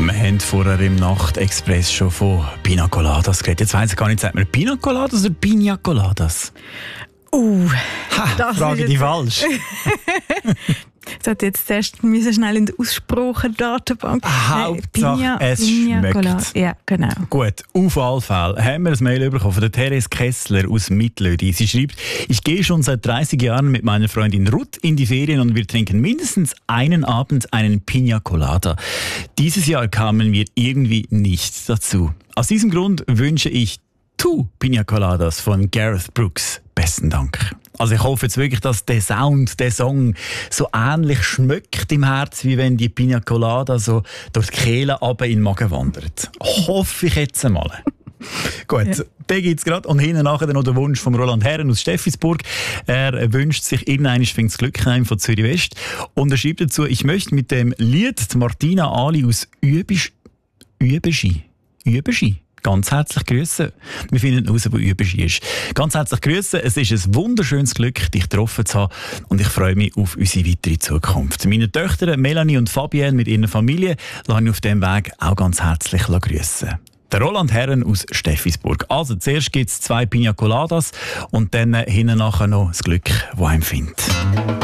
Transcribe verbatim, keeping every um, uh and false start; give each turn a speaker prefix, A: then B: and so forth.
A: Wir haben vorher im Nachtexpress schon von Pina Coladas geredet. Jetzt weiss ich gar nicht, sagt man Pina Coladas oder Pina Coladas?
B: Uh,
A: Ha,
B: das
A: frage
B: ist
A: die
B: jetzt-
A: falsch.
B: Ich sollte jetzt zuerst müssen schnell in die Aussprache-Datenbank.
A: Hauptsache, es schmeckt.
B: Colada. Ja, genau.
A: Gut, auf alle Fälle haben wir ein Mail bekommen von der Therese Kessler aus Mittlödi. Sie schreibt, ich gehe schon seit dreißig Jahren mit meiner Freundin Ruth in die Ferien und wir trinken mindestens einen Abend einen Pina Colada. Dieses Jahr kamen wir irgendwie nicht dazu. Aus diesem Grund wünsche ich Two Pina Coladas von Gareth Brooks. Besten Dank. Also ich hoffe jetzt wirklich, dass der Sound, der Song so ähnlich schmeckt im Herz, wie wenn die Pina Colada so durch die Kehle runter in den Magen wandert. Hoffe ich jetzt einmal. Gut, ja. Den gibt es gerade. Und hinten nachher noch der Wunsch von Roland Herren aus Steffisburg. Er wünscht sich irgendwann fängt das Glück heim von Zürich West. Und er schreibt dazu, ich möchte mit dem Lied Martina Ali aus Übisch, Übeschi, Übeschi ganz herzlich grüßen. Wir finden heraus, wo Übeschi ist. Ganz herzlich grüßen. Es ist ein wunderschönes Glück, dich getroffen zu haben. Und ich freue mich auf unsere weitere Zukunft. Meine Töchter Melanie und Fabienne mit ihrer Familie lasse ich auf diesem Weg auch ganz herzlich grüßen. Der Roland Herren aus Steffisburg. Also zuerst gibt es zwei Pina Coladas und dann hinten nachher noch das Glück, das einem findet.